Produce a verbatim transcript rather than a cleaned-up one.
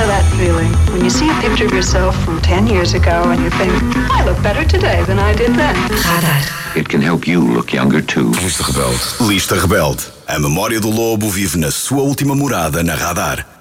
know that feeling when you see a picture of yourself from ten years ago and you think, I look better today than I did then. Radar. It can help you look younger too. Lista Rebelde. Lista Rebelde. A memória do lobo vive na sua última morada na Radar.